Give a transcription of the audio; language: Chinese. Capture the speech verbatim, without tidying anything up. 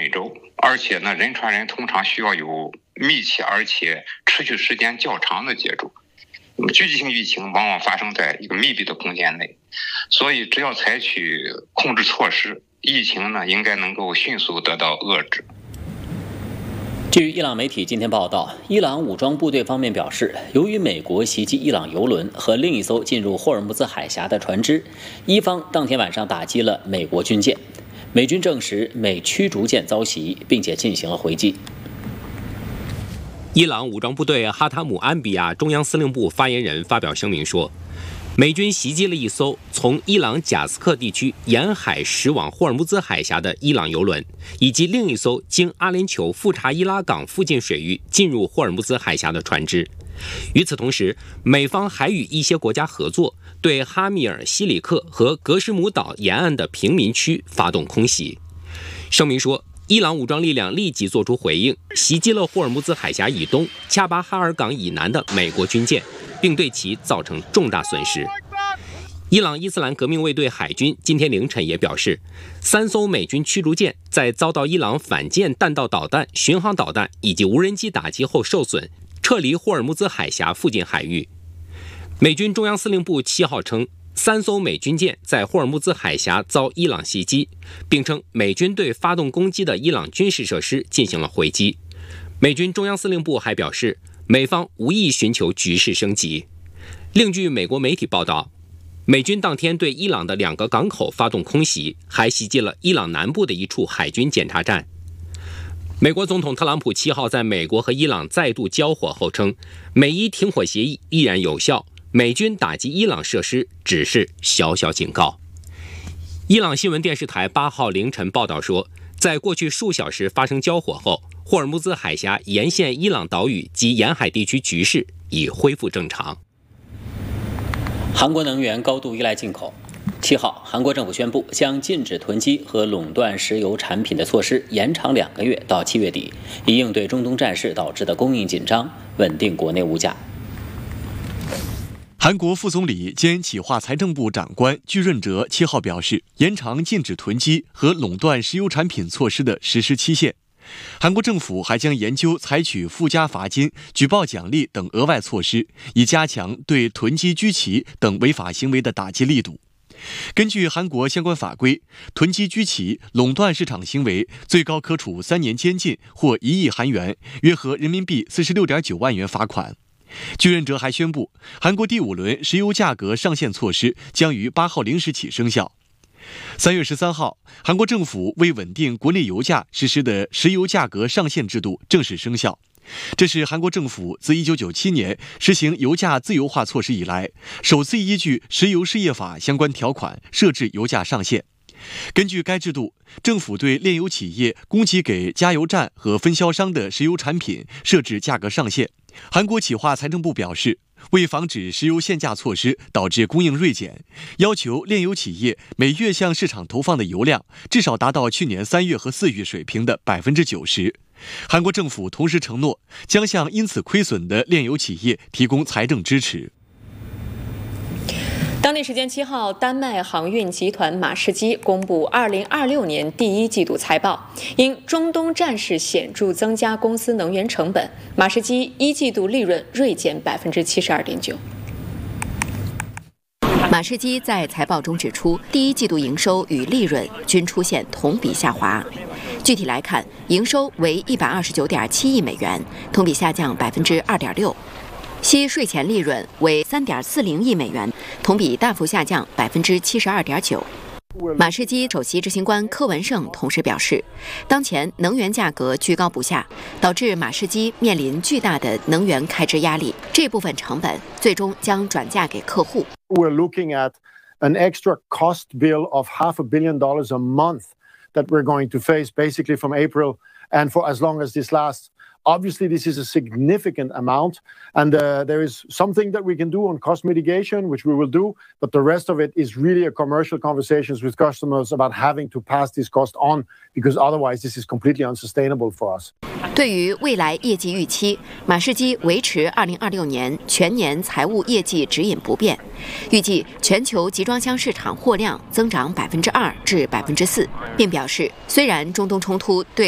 美洲，而且呢，人传人通常需要有密切而且持续时间较长的接触。聚集性疫情往往发生在一个密闭的空间内，所以只要采取控制措施，疫情呢应该能够迅速得到遏制。 据伊朗媒体今天报道，伊朗武装部队方面表示，由于美国袭击伊朗油轮和另一艘进入霍尔木兹海峡的船只，伊方当天晚上打击了美国军舰。美军证实美驱逐舰遭袭，并且进行了回击。 伊朗武装部队哈塔姆安比亚中央司令部发言人发表声明说，美军袭击了一艘从伊朗贾斯克地区沿海驶往霍尔木兹海峡的伊朗油轮，以及另一艘经阿联酋富查伊拉港附近水域进入霍尔木兹海峡的船只。与此同时，美方还与一些国家合作，对哈密尔西里克和格什姆岛沿岸的平民区发动空袭。声明说，伊朗武装力量立即作出回应，袭击了霍尔木兹海峡以东恰巴哈尔港以南的美国军舰，并对其造成重大损失。伊朗伊斯兰革命卫队海军今天凌晨也表示，三艘美军驱逐舰在遭到伊朗反舰弹道导弹、巡航导弹以及无人机打击后受损，撤离霍尔木兹海峡附近海域。美军中央司令部七号称，三艘美军舰在霍尔木兹海峡遭伊朗袭击，并称美军对发动攻击的伊朗军事设施进行了回击。美军中央司令部还表示，美方无意寻求局势升级。另据美国媒体报道，美军当天对伊朗的两个港口发动空袭，还袭击了伊朗南部的一处海军检查站。美国总统特朗普七号在美国和伊朗再度交火后称，美伊停火协议依然有效，美军打击伊朗设施只是小小警告。伊朗新闻电视台八号凌晨报道说，在过去数小时发生交火后，霍尔木兹海峡沿线伊朗岛屿及沿海地区局势已恢复正常。 韩国能源高度依赖进口。七号，韩国政府宣布将禁止囤积和垄断石油产品的措施延长两个月到七月底，以应对中东战事导致的供应紧张，稳定国内物价。 韩国副总理兼企划财政部长官具润哲七号表示，延长禁止囤积和垄断石油产品措施的实施期限。韩国政府还将研究采取附加罚金、举报奖励等额外措施，以加强对囤积居奇等违法行为的打击力度。根据韩国相关法规，囤积居奇、垄断市场行为最高可处三年监禁或一亿韩元，约合人民币四十六点九万元罚款。具润哲还宣布，韩国第五轮石油价格上限措施将于八号零时起生效。三月十三号，韩国政府为稳定国内油价实施的石油价格上限制度正式生效。这是韩国政府自一九九七年实行油价自由化措施以来，首次依据石油事业法相关条款设置油价上限。根据该制度，政府对炼油企业供给给加油站和分销商的石油产品设置价格上限。韩国企划财政部表示，为防止石油限价措施导致供应锐减，要求炼油企业每月向市场投放的油量至少达到去年三月和四月水平的百分之九十。韩国政府同时承诺，将向因此亏损的炼油企业提供财政支持。 当地时间七号，丹麦航运集团马士基公布二零二六年第一季度财报，因中东战事显著增加公司能源成本，马士基一季度利润锐减百分之七十二点九。 马士基在财报中指出，第一季度营收与利润均出现同比下滑。具体来看，营收为一百二十九点七亿美元，同比下降百分之二点六。息税前利润为三点四零亿美元，同比大幅下降百分之七十二点九。马士基首席执行官柯文胜同时表示，当前能源价格居高不下，导致马士基面临巨大的能源开支压力，这部分成本最终将转嫁给客户。 We're looking at an extra cost bill of half a billion dollars a month that we're going to face basically from April and for as long as this lasts. Obviously, this is a significant amount, and uh, there is something that we can do on cost mitigation, which we will do, but the rest of it is really a commercial conversations with customers about having to pass this cost on, because otherwise this is completely unsustainable for us. 对于未来业绩预期，马士基维持二零二六年全年财务业绩指引不变，预计全球集装箱市场货量增长百分之二至百分之四，并表示，虽然中东冲突对